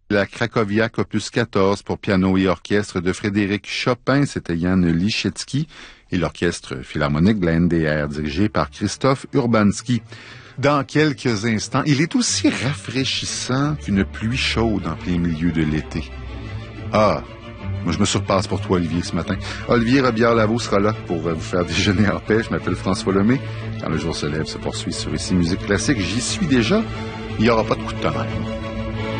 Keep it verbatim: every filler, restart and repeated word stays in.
La Krakowiak opus quatorze pour piano et orchestre de Frédéric Chopin, c'était Jan Liszewski, et l'orchestre philharmonique de la N D R dirigé par Christophe Urbanski. Dans quelques instants, il est aussi rafraîchissant qu'une pluie chaude en plein milieu de l'été. Ah, moi je me surpasse pour toi, Olivier, ce matin. Olivier Robillard-Lavaux sera là pour vous faire déjeuner en paix. Je m'appelle François Lemay. Quand le jour se lève, se poursuit sur Ici Musique Classique. J'y suis déjà. Il n'y aura pas de coup de tonnerre.